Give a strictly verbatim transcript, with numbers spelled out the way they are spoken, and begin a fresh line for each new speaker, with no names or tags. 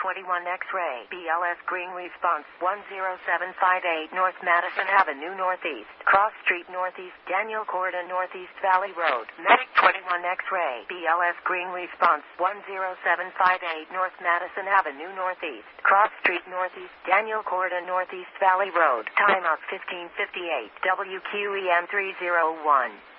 twenty-one X-ray, B L S Green Response, one zero seven five eight North Madison Avenue Northeast, Cross Street Northeast, Daniel Corda Northeast Valley Road, Medic twenty-one X-ray, B L S Green Response, one zero seven five eight North Madison Avenue Northeast, Cross Street Northeast, Daniel Corda Northeast Valley Road, timeout fifteen fifty-eight, W Q E M three oh one.